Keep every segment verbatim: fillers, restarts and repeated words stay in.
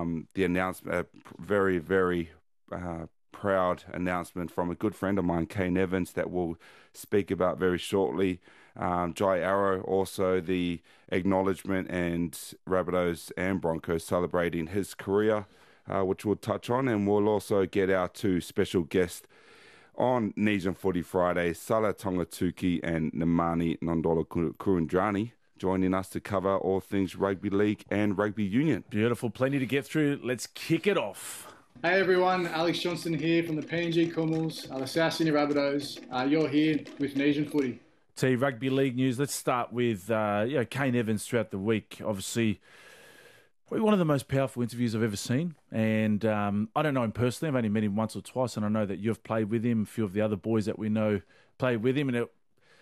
um, the announcement, a very, very uh, proud announcement from a good friend of mine, Kane Evans, that we'll speak about very shortly. Um, Jai Arrow, also the acknowledgement, and Rabbitohs and Broncos celebrating his career, uh, which we'll touch on. And we'll also get our two special guests on Knees and Footy Friday, Salah Tongatuki and Nemani Nondola Kurundrani, joining us to cover all things rugby league and rugby union. Beautiful. Plenty to get through. Let's kick it off. Hey everyone, Alex Johnston here from the P N G Kumuls, uh, the South Sydney Rabbitohs. Uh, you're here with Knees and Footy. T Rugby League news. Let's start with uh, you know, Kane Evans throughout the week. Obviously, probably one of the most powerful interviews I've ever seen. And um, I don't know him personally. I've only met him once or twice, and I know that you've played with him. A few of the other boys that we know played with him. And it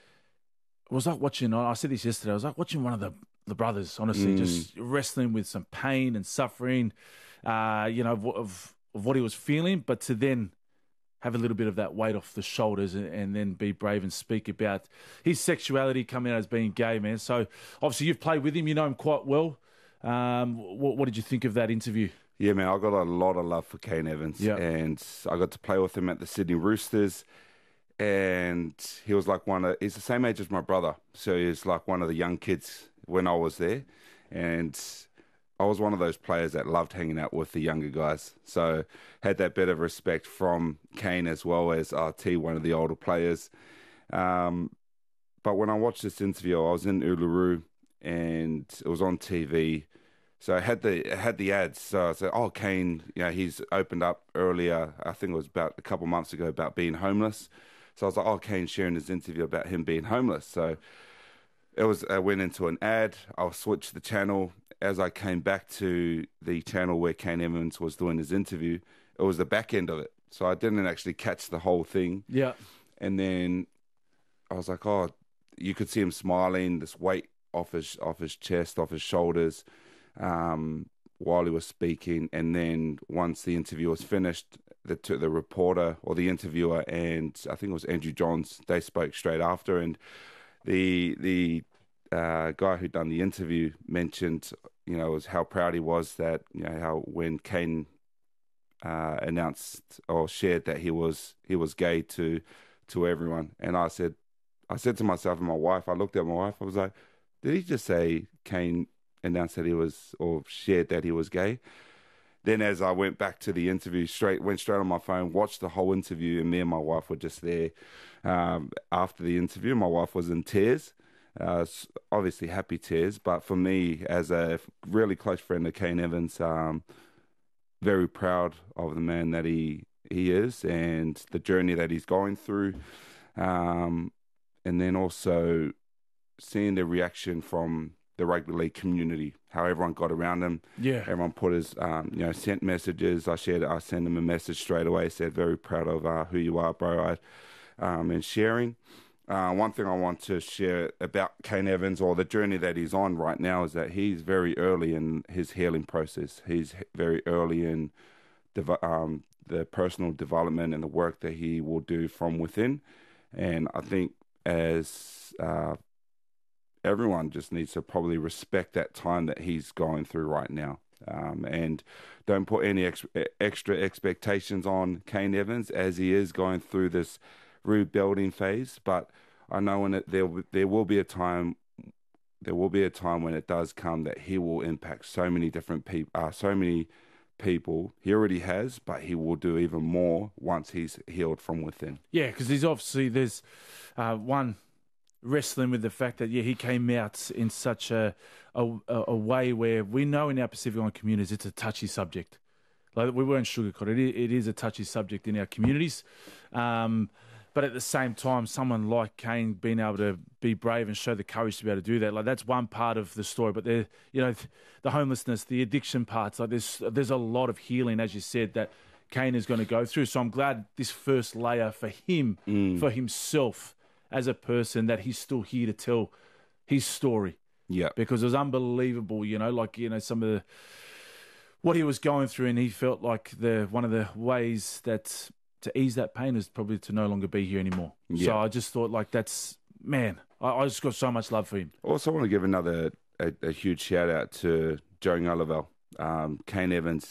was like watching, I said this yesterday, I was like watching one of the, the brothers, honestly, mm. just wrestling with some pain and suffering, uh, you know, of, of, of what he was feeling. But to then have a little bit of that weight off the shoulders and, and then be brave and speak about his sexuality coming out as being gay, man. So obviously you've played with him, you know him quite well. Um, what, what did you think of that interview? Yeah, man, I got a lot of love for Kane Evans. Yeah. And I got to play with him at the Sydney Roosters. And he was like one of, he's the same age as my brother. So he was like one of the young kids when I was there. And I was one of those players that loved hanging out with the younger guys. So had that bit of respect from Kane as well as R T, one of the older players. Um, but when I watched this interview, I was in Uluru and it was on T V. So I had the I had the ads. So I said, oh, Kane, you know, he's opened up earlier, I think it was about a couple months ago, about being homeless. So I was like, oh, Kane's sharing his interview about him being homeless. So it was, I went into an ad. I'll switch the channel. As I came back to the channel where Kane Evans was doing his interview, it was the back end of it. So I didn't actually catch the whole thing. Yeah. And then I was like, oh, you could see him smiling, this weight off his off his chest, off his shoulders, um, while he was speaking. And then once the interview was finished, the the reporter or the interviewer and I think it was Andrew Johns, they spoke straight after. And the the uh, guy who done the interview mentioned, you know, was how proud he was that, you know, how when Kane uh, announced or shared that he was he was gay to to everyone. And I said, I said to myself and my wife, I looked at my wife, I was like, did he just say Kane announced that he was, or shared that he was gay? Then as I went back to the interview, straight went straight on my phone, watched the whole interview, and me and my wife were just there. Um, after the interview, my wife was in tears, uh, obviously happy tears. But for me, as a really close friend of Kane Evans, um, very proud of the man that he, he is and the journey that he's going through. Um, and then also seeing the reaction from the rugby league community, how everyone got around him. Yeah. Everyone put his, um, you know, sent messages. I shared, I sent him a message straight away, said, very proud of uh, who you are, bro, I, um, and sharing. Uh, one thing I want to share about Kane Evans, or the journey that he's on right now, is that he's very early in his healing process. He's very early in dev- um, the personal development and the work that he will do from within. And I think as uh, everyone just needs to probably respect that time that he's going through right now. Um, and don't put any ex- extra expectations on Kane Evans as he is going through this rebuilding phase. But I know when it, there there will be a time there will be a time when it does come that he will impact so many different people, uh, so many people. He already has, but he will do even more once he's healed from within. Yeah, because he's obviously there's uh, one. wrestling with the fact that, yeah, he came out in such a, a a way where we know in our Pacific Island communities it's a touchy subject. Like, we weren't sugarcoated. It, it is a touchy subject in our communities. Um, but at the same time, someone like Kane being able to be brave and show the courage to be able to do that, like, that's one part of the story. But there, you know, the homelessness, the addiction parts, like there's there's a lot of healing, as you said, that Kane is going to go through. So I'm glad this first layer for him, mm. for himself, as a person, that he's still here to tell his story. Yeah. Because it was unbelievable, you know, like, you know, some of the, what he was going through, and he felt like the, one of the ways that, to ease that pain is probably to no longer be here anymore. Yeah. So I just thought, like, that's, man, I, I just got so much love for him. Also, I want to give another, a, a huge shout out to Joe Ngalavel. Um, Kane Evans